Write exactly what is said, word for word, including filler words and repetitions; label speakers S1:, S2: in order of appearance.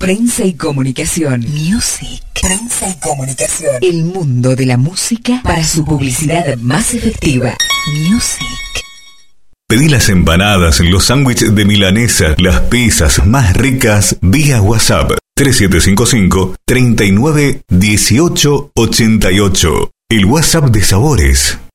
S1: Prensa y comunicación. Music. Prensa y comunicación. El mundo de la música para su publicidad más efectiva. Music.
S2: Pedí las empanadas, los sándwiches de milanesa, las pizzas más ricas vía WhatsApp. tres siete cinco cinco, treinta y nueve, dieciocho, ochenta y ocho. El WhatsApp de Sabores.